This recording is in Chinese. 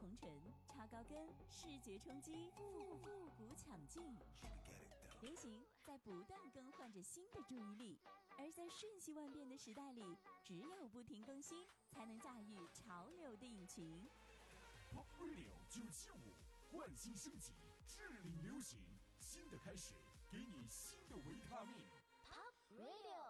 红唇、超高跟、视觉冲击、复古抢镜。流行在不断更换着新的注意力，而在瞬息万变的时代里，只有不停更新，才能驾驭潮流的引擎。 Pop Radio 975，焕新升级，致力流行，新的开始，给你新的维他命。 Pop Radio。